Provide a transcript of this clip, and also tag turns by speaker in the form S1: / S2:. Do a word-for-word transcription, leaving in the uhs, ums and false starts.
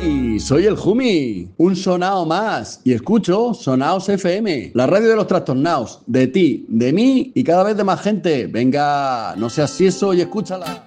S1: ¡Hey! Soy el Jumi, un sonao más, y escucho Sonaos F M, la radio de los trastornados, de ti, de mí y cada vez de más gente. Venga, no seas tieso y escúchala.